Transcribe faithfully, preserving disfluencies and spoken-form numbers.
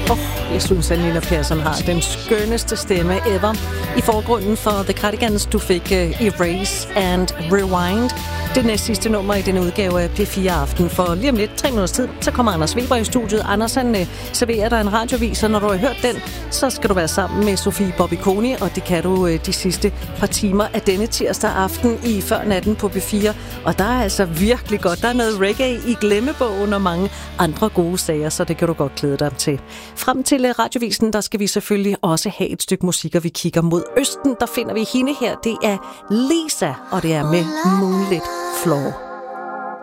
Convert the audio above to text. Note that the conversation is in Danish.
Oh, jeg synes, at Nina Persson har den skønneste stemme ever. I forgrunden for The Cardigans, du fik uh, Erase and Rewind. Det næste sidste nummer i denne udgave af P fire Aften. For lige om lidt, tre minutters tid, så kommer Anders Weber i studiet. Anders, han uh, serverer dig en radiovis, og når du har hørt den, så skal du være sammen med Sofie Bobbiconi, og det kan du uh, de sidste par timer af denne tirsdag aften i Før Natten på P fire. Og der er altså virkelig godt. Der er noget reggae i glemmebogen og mange andre gode sager, så det kan du godt glæde dig til. Frem til radiovisen, der skal vi selvfølgelig også have et stykke musik, og vi kigger mod østen. Der finder vi hende her. Det er Lisa, og det er med Moonlit Floor.